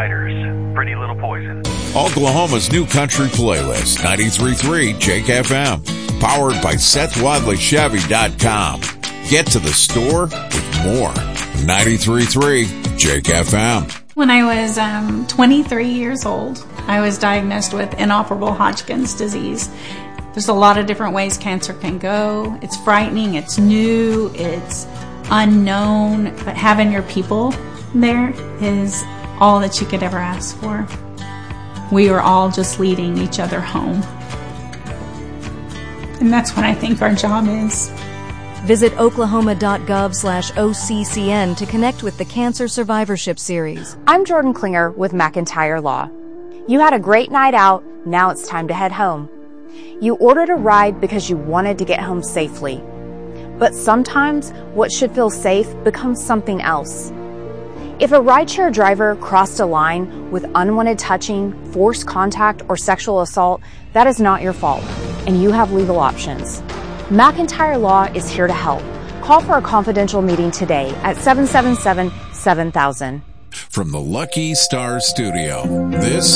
Riders, Pretty Little Poison. Oklahoma's new country playlist, 93.3 Jake FM. Powered by SethWadleyChevy.com. Get to the store with more. 93.3 Jake FM. When I was 23 years old, I was diagnosed with inoperable Hodgkin's disease. There's a lot of different ways cancer can go. It's frightening, it's new, it's unknown, but having your people there is all that you could ever ask for. We were all just leading each other home. And that's what I think our job is. Visit oklahoma.gov/OCCN to connect with the Cancer Survivorship Series. I'm Jordan Klinger with McIntyre Law. You had a great night out, now it's time to head home. You ordered a ride because you wanted to get home safely. But sometimes what should feel safe becomes something else. If a rideshare driver crossed a line with unwanted touching, forced contact, or sexual assault, that is not your fault, and you have legal options. McIntyre Law is here to help. Call for a confidential meeting today at 777-7000. From the Lucky Star Studio, this